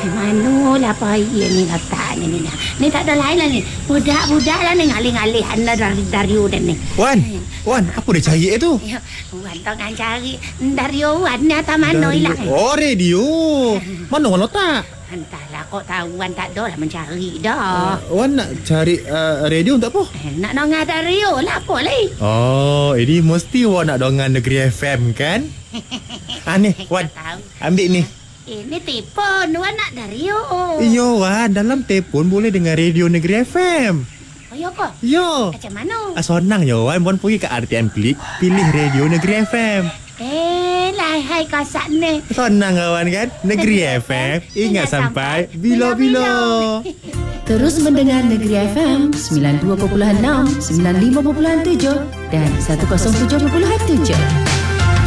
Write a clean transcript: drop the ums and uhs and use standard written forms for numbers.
Manolah payah ni letaknya ni. Ni tak ada lain lah ni. Budak-budak lah ni ngalih-ngalih anda dari Wan ni. Wan, apa dia cari tu? Ya, Wan tengah cari dari Wan ni atas mana hilang. Oh, radio. Mana Wan letak? Entahlah, kok tahu Wan tak ada lah mencari dah. Wan nak cari radio untuk apa? Nak dengar radio lah apa lagi. Oh, ini mesti Wan nak dengar Negeri FM kan? Ni, Wan. Ambil ni. Ini telefon Wan nak radio. Iya, Wan. Dalam telefon boleh dengar radio Negeri FM. Oh, ya ke? Ya. Macam mana? Senang ya, Wan. Wan pergi ke RTM Klik, pilih radio Negeri FM. Hai kasak ni. Senang kawan kan? Negeri FM. Ingat sampai bila-bila. Terus mendengar Negeri FM 92.6, 95.7 dan 107.7.